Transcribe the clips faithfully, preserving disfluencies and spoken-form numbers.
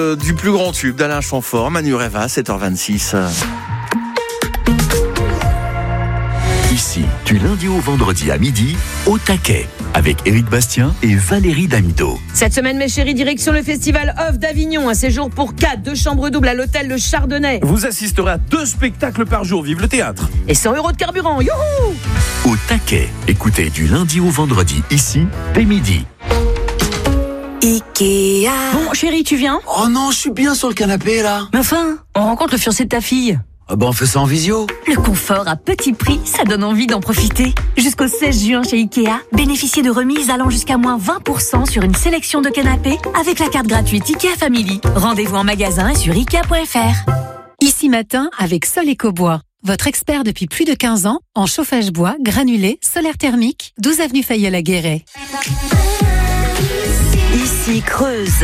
Euh, du plus grand tube d'Alain Chamfort, Manu Reva, sept heures vingt-six. Ici, du lundi au vendredi à midi, au taquet, avec Éric Bastien et Valérie Damido. Cette semaine, mes chéris, direction le festival Off d'Avignon. Un séjour pour quatre, deux chambres doubles à l'hôtel Le Chardonnay. Vous assisterez à deux spectacles par jour, vive le théâtre. Et cent euros de carburant, youhou! Au taquet, écoutez du lundi au vendredi, ici, dès midi. Ikea. Bon, chérie, tu viens? Oh non, je suis bien sur le canapé là. Mais enfin, on rencontre le fiancé de ta fille. Ah bah on fait ça en visio. Le confort à petit prix, ça donne envie d'en profiter. Jusqu'au seize juin chez Ikea, bénéficiez de remises allant jusqu'à moins vingt pour cent sur une sélection de canapés avec la carte gratuite Ikea Family. Rendez-vous en magasin et sur ikea point f r. Ici Matin avec Sol Ecobois. Votre expert depuis plus de quinze ans en chauffage bois, granulé, solaire thermique, douze avenue Fayolle à Guéret. Ici Creuse.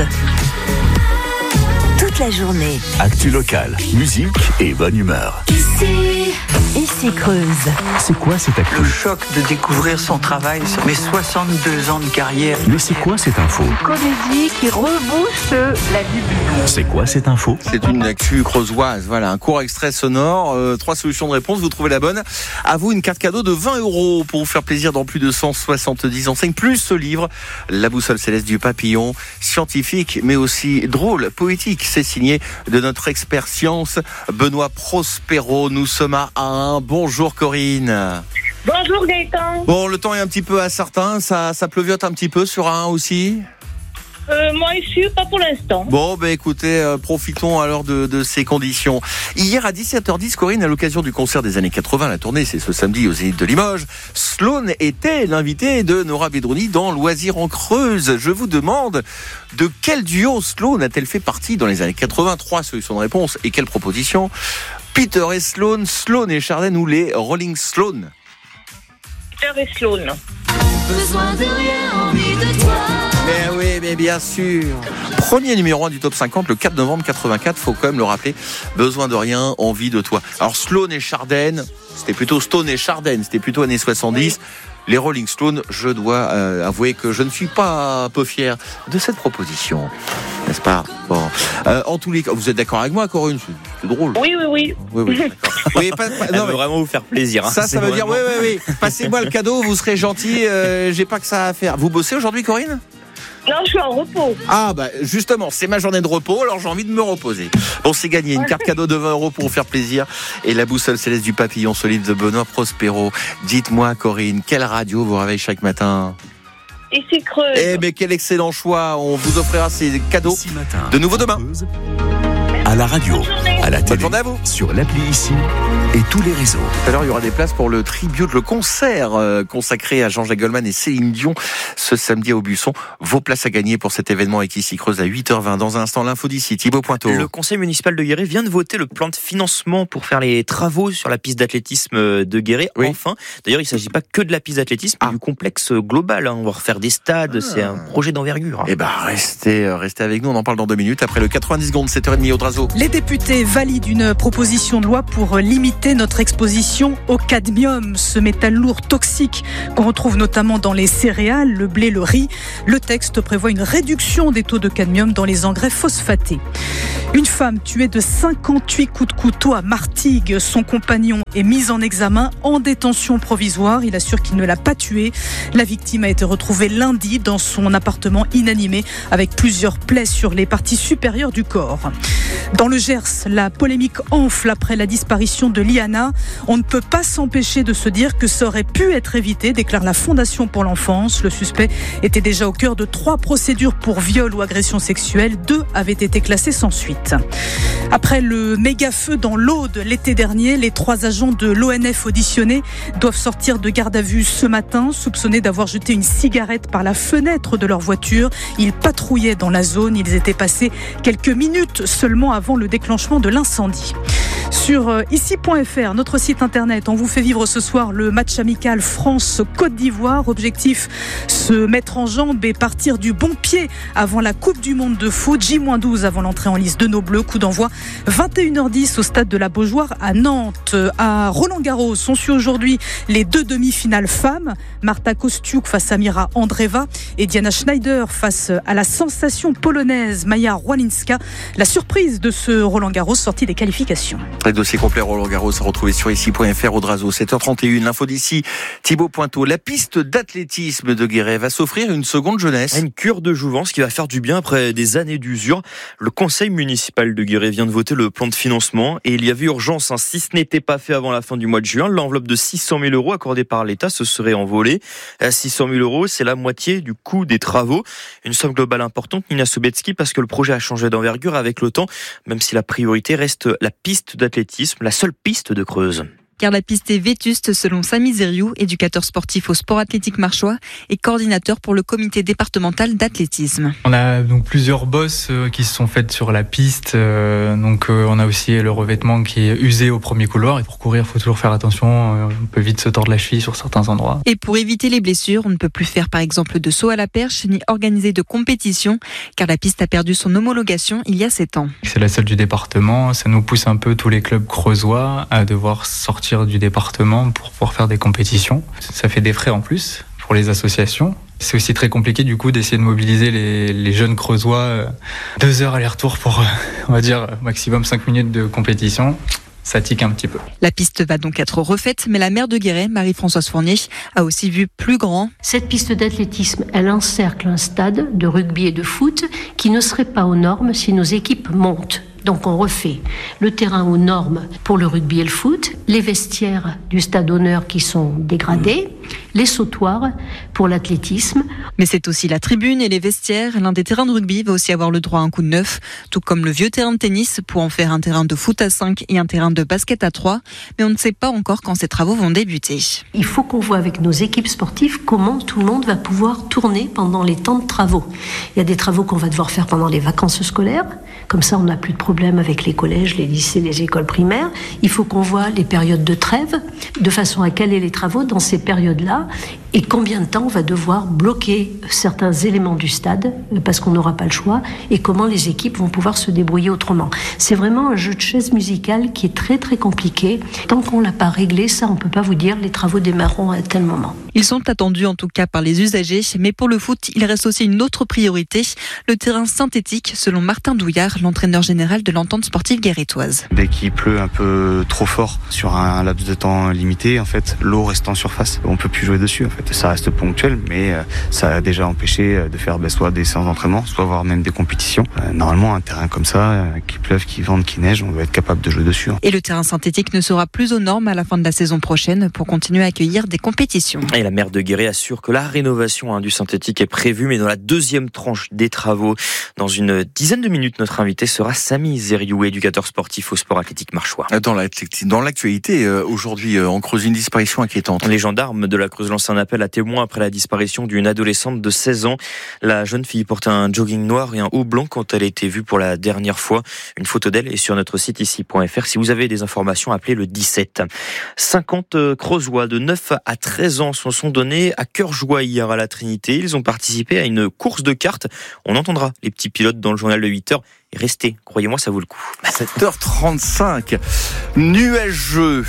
Toute la journée. Actu local, musique et bonne humeur. Ici, ici Creuse. C'est quoi cette actu? Le choc de découvrir son travail sur mes soixante-deux ans de carrière. Mais c'est quoi cette info? Comédie qui rebooste la vie du monde. C'est quoi cette info? C'est une actu creusoise. Voilà, un court extrait sonore, euh, trois solutions de réponse, vous trouvez la bonne. À vous, une carte cadeau de vingt euros pour vous faire plaisir dans plus de cent soixante-dix enseignes, plus ce livre, La boussole céleste du papillon, scientifique, mais aussi drôle, poétique. C'est signé de notre expert science, Benoît Prospero. Nous sommes à un. Bonjour Corinne. Bonjour Gaëtan. Bon, le temps est un petit peu incertain, ça, ça pleuviote un petit peu sur un aussi. Euh, moi ici, pas pour l'instant. Bon, ben écoutez, euh, profitons alors de, de ces conditions. Hier à dix-sept heures dix, Corinne, à l'occasion du concert des années quatre-vingts, la tournée, c'est ce samedi au Zénith de Limoges, Sloan était l'invité de Nora Bedrouni dans Loisirs en Creuse. Je vous demande, de quel duo Sloan a-t-elle fait partie dans les années quatre-vingts? Trois solutions de réponse et quelle proposition? Peter et Sloan, Sloan et Chardin ou les Rolling Sloan? Peter et Sloan. Besoin de rien, envie de toi. Mais oui, mais bien sûr. Premier numéro un du top cinquante, le quatre novembre quatre-vingt-quatre, faut quand même le rappeler. Besoin de rien, envie de toi. Alors Sloan et Chardin, c'était plutôt Stone et Chardin, c'était plutôt années soixante-dix. Oui. Les Rolling Stones, je dois euh, avouer que je ne suis pas un peu fier de cette proposition. N'est-ce pas? Bon. Euh, en tous les cas, vous êtes d'accord avec moi, Corinne? C'est drôle. Oui, oui, oui. Oui, oui, d'accord. Oui, pas, pas, Elle non, veut mais vraiment vous faire plaisir. Hein. Ça, ça veut vraiment... dire, oui, oui, oui. Passez-moi le cadeau, vous serez gentil. Euh, j'ai pas que ça à faire. Vous bossez aujourd'hui, Corinne? Non, je suis en repos. Ah, bah, justement, c'est ma journée de repos, alors j'ai envie de me reposer. Bon, c'est gagné. Une carte cadeau de vingt euros pour vous faire plaisir. Et la boussole céleste du papillon solide de Benoît Prospero. Dites-moi, Corinne, quelle radio vous réveille chaque matin? Ici Creuse. Eh, mais quel excellent choix. On vous offrira ces cadeaux Ici matin, de nouveau demain. À la radio, à la télé, à vous. sur l'appli Ici et tous les réseaux. Tout à l'heure, il y aura des places pour le tribute, le concert euh, consacré à Jean-Jacques Goldman et Céline Dion ce samedi à Aubusson. Vos places à gagner pour cet événement avec Ici Creuse à huit heures vingt. Dans un instant, l'info d'ici, Thibaut Pointeau. Le conseil municipal de Guéret vient de voter le plan de financement pour faire les travaux sur la piste d'athlétisme de Guéret. Oui. Enfin, d'ailleurs, il ne s'agit pas que de la piste d'athlétisme, mais ah. du complexe global. Hein. On va refaire des stades, ah. c'est un projet d'envergure. Eh ben, restez, restez avec nous, on en parle dans deux minutes. Après le quatre-vingt-dix secondes, sept heures trente au Drazo. Les députés valident une proposition de loi pour limiter notre exposition au cadmium, ce métal lourd toxique qu'on retrouve notamment dans les céréales, le blé, le riz. Le texte prévoit une réduction des taux de cadmium dans les engrais phosphatés. Une femme tuée de cinquante-huit coups de couteau à Martigues. Son compagnon est mis en examen en détention provisoire. Il assure qu'il ne l'a pas tuée. La victime a été retrouvée lundi dans son appartement inanimé avec plusieurs plaies sur les parties supérieures du corps. Dans le Gers, la polémique enfle après la disparition de Liana. On ne peut pas s'empêcher de se dire que ça aurait pu être évité, déclare la Fondation pour l'enfance. Le suspect était déjà au cœur de trois procédures pour viol ou agression sexuelle. Deux avaient été classées sans suite. Après le méga feu dans l'Aude l'été dernier, les trois agents de l'O N F auditionnés doivent sortir de garde à vue ce matin, soupçonnés d'avoir jeté une cigarette par la fenêtre de leur voiture. Ils patrouillaient dans la zone. Ils étaient passés quelques minutes seulement avant le déclenchement de l'incendie. Sur ici point f r, notre site internet, on vous fait vivre ce soir le match amical France-Côte d'Ivoire. Objectif, se mettre en jambe et partir du bon pied avant la Coupe du Monde de foot. J douze avant l'entrée en lice de nos Bleus. Coup d'envoi vingt et une heures dix au stade de la Beaujoire à Nantes. À Roland-Garros, on suit aujourd'hui les deux demi-finales femmes. Marta Kostiuk face à Mira Andreeva et Diana Schneider face à la sensation polonaise Maja Rwalinska. La surprise de ce Roland-Garros sorti des qualifications. Les dossiers complets Roland-Garros à retrouver sur ici point f r au Drazo. sept heures trente et une, l'info d'ici, Thibaut Pointeau. La piste d'athlétisme de Guéret va s'offrir une seconde jeunesse. Une cure de jouvence qui va faire du bien après des années d'usure. Le conseil municipal de Guéret vient de voter le plan de financement et il y avait urgence. Hein. Si ce n'était pas fait avant la fin du mois de juin, l'enveloppe de six cent mille euros accordée par l'État se serait envolée. À six cent mille euros, c'est la moitié du coût des travaux. Une somme globale importante, Nina Sobetsky, parce que le projet a changé d'envergure avec le temps, même si la priorité reste la piste d'athlétisme, la seule piste de Creuse. Car la piste est vétuste selon Samy Zeriou, éducateur sportif au sport athlétique marchois et coordinateur pour le comité départemental d'athlétisme. On a donc plusieurs bosses qui se sont faites sur la piste, donc on a aussi le revêtement qui est usé au premier couloir et pour courir il faut toujours faire attention, on peut vite se tordre la cheville sur certains endroits. Et pour éviter les blessures, on ne peut plus faire par exemple de saut à la perche ni organiser de compétition car la piste a perdu son homologation il y a sept ans. C'est la seule du département, ça nous pousse un peu tous les clubs creusois à devoir sortir du département pour pouvoir faire des compétitions. Ça fait des frais en plus pour les associations. C'est aussi très compliqué du coup d'essayer de mobiliser les, les jeunes creusois. Euh, deux heures aller-retour pour, euh, on va dire, maximum cinq minutes de compétition. Ça tique un petit peu. La piste va donc être refaite, mais la maire de Guéret, Marie-Françoise Fournier, a aussi vu plus grand. Cette piste d'athlétisme, elle encercle un stade de rugby et de foot qui ne serait pas aux normes si nos équipes montent. Donc on refait le terrain aux normes pour le rugby et le foot, les vestiaires du stade honneur qui sont dégradés, les sautoirs pour l'athlétisme. Mais c'est aussi la tribune et les vestiaires. L'un des terrains de rugby va aussi avoir le droit à un coup de neuf, tout comme le vieux terrain de tennis pour en faire un terrain de foot à cinq et un terrain de basket à trois. Mais on ne sait pas encore quand ces travaux vont débuter. Il faut qu'on voit avec nos équipes sportives comment tout le monde va pouvoir tourner pendant les temps de travaux. Il y a des travaux qu'on va devoir faire pendant les vacances scolaires. Comme ça, on n'a plus de problème avec les collèges, les lycées, les écoles primaires. Il faut qu'on voit les périodes de trêve, de façon à caler les travaux dans ces périodes-là et combien de temps on va devoir bloquer certains éléments du stade parce qu'on n'aura pas le choix et comment les équipes vont pouvoir se débrouiller autrement. C'est vraiment un jeu de chaises musicales qui est très très compliqué. Tant qu'on ne l'a pas réglé, ça on ne peut pas vous dire les travaux démarreront à tel moment. Ils sont attendus en tout cas par les usagers, mais pour le foot, il reste aussi une autre priorité, le terrain synthétique selon Martin Douillard, l'entraîneur général de l'entente sportive guérétoise. Dès qu'il pleut un peu trop fort sur un laps de temps limité, en fait, l'eau reste en surface. On peut plus jouer dessus. En fait, ça reste ponctuel, mais ça a déjà empêché de faire ben, soit des séances d'entraînement, soit voire même des compétitions. Euh, normalement, un terrain comme ça, qu'il pleuve, qu'il vente, qu'il neige, on doit être capable de jouer dessus. Et le terrain synthétique ne sera plus aux normes à la fin de la saison prochaine pour continuer à accueillir des compétitions. Et la maire de Guéret assure que la rénovation hein, du synthétique est prévue, mais dans la deuxième tranche des travaux. Dans une dizaine de minutes, notre invité sera Samy Zeriou, éducateur sportif au sport athlétique marchois. Dans l'actualité, euh, aujourd'hui, euh, on creuse une disparition inquiétante. Les gendarmes de la Creuse lancent un appel à témoins après la disparition d'une adolescente de seize ans. La jeune fille porte un jogging noir et un haut blanc quand elle a été vue pour la dernière fois. Une photo d'elle est sur notre site ici point f r. Si vous avez des informations, appelez le dix-sept. cinquante Creusois de neuf à treize ans se sont donnés à cœur joie hier à la Trinité. Ils ont participé à une course de cartes. On entendra les petits pilotes dans le journal de huit heures. Et restez, croyez-moi, ça vaut le coup. sept heures trente-cinq, nuageux,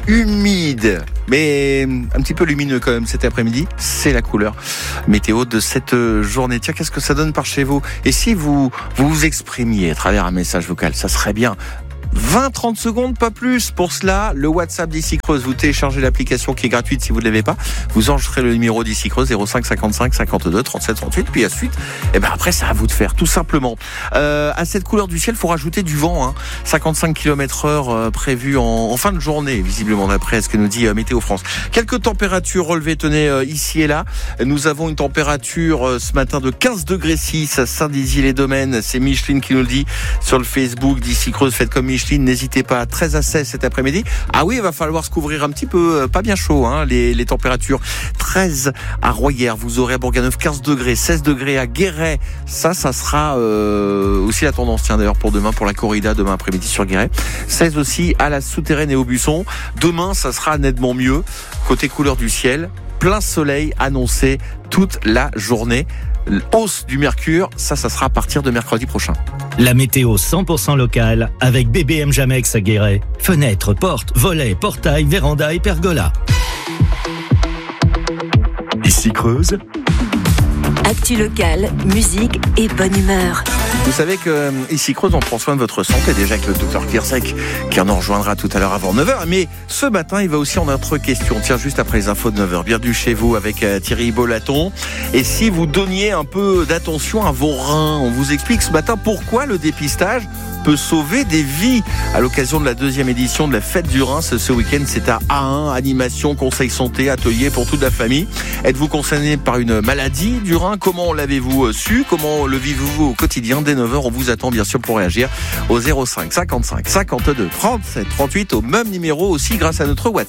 humide, mais un petit peu lumineux quand même cet après-midi. C'est la couleur météo de cette journée. Tiens, qu'est-ce que ça donne par chez vous? Et si vous vous, vous exprimiez à travers un message vocal, ça serait bien. vingt à trente secondes, pas plus. Pour cela, le WhatsApp d'Ici Creuse. Vous téléchargez l'application qui est gratuite si vous ne l'avez pas. Vous enregistrez le numéro d'Ici Creuse, zéro cinq cinquante-cinq cinquante-deux trente-sept trente-huit. Puis à suite, et ben après, c'est à vous de faire, tout simplement. Euh, à cette couleur du ciel, il faut rajouter du vent. Hein. cinquante-cinq kilomètres heure euh, prévu en, en fin de journée, visiblement, d'après ce que nous dit euh, Météo France. Quelques températures relevées, tenez, euh, ici et là. Nous avons une température euh, ce matin de quinze degrés six à Saint-Dizier-les-Domaines. C'est Micheline qui nous le dit sur le Facebook d'Ici Creuse. Faites comme Micheline. Micheline, n'hésitez pas. treize à seize cet après-midi. Ah oui, il va falloir se couvrir un petit peu, pas bien chaud, hein, les, les températures. treize à Royères, vous aurez à Bourganeuf quinze degrés, seize degrés à Guéret. Ça, ça sera euh, aussi la tendance, tiens d'ailleurs, pour demain, pour la corrida, demain après-midi sur Guéret. seize aussi à la Souterraine et au Buisson. Demain, ça sera nettement mieux. Côté couleur du ciel, plein soleil annoncé toute la journée. Hausse du mercure, ça, ça sera à partir de mercredi prochain. La météo cent pour cent locale avec B B M Jamex à Guéret. Fenêtres, portes, volets, portails, vérandas et pergolas. Ici Creuse. Actu locale, musique et bonne humeur. Vous savez que euh, ici Creuse, on prend soin de votre santé déjà avec le docteur Kirsek qui nous rejoindra tout à l'heure avant neuf heures. Mais ce matin, il va aussi en notre question. Tiens, juste après les infos de neuf heures. Bienvenue chez vous avec euh, Thierry Bolaton. Et si vous donniez un peu d'attention à vos reins, on vous explique ce matin pourquoi le dépistage peut sauver des vies. À l'occasion de la deuxième édition de la fête du rein, ce, ce week-end, c'est à A un, animation, conseil santé, atelier pour toute la famille. Êtes-vous concerné par une maladie du rein? Comment l'avez-vous su? Comment le vivez-vous au quotidien? Dès neuf heures, on vous attend bien sûr pour réagir au zéro cinq cinquante-cinq cinquante-deux trente-sept trente-huit, au même numéro aussi grâce à notre WhatsApp.